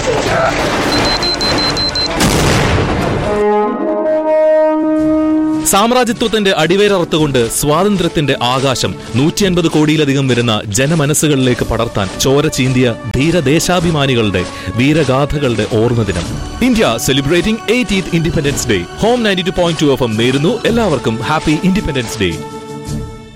സാമ്രാജ്യത്വത്തിന്റെ അടിവേരറുത്തുകൊണ്ട് സ്വാതന്ത്ര്യത്തിന്റെ ആകാശം 150 കോടിയിലധികം വരുന്ന ജനമനസ്സുകളിലേക്ക് പടർത്താൻ ചോര ചീന്തിയ ധീരദേശാഭിമാനികളുടെ വീരഗാഥകളുടെ ഓർമ്മദിനം. India celebrating 80th independence day. Home 92.2 FM നേരുന്നു എല്ലാവർക്കും ഹാപ്പി ഇൻഡിപെൻഡൻസ് ഡേ.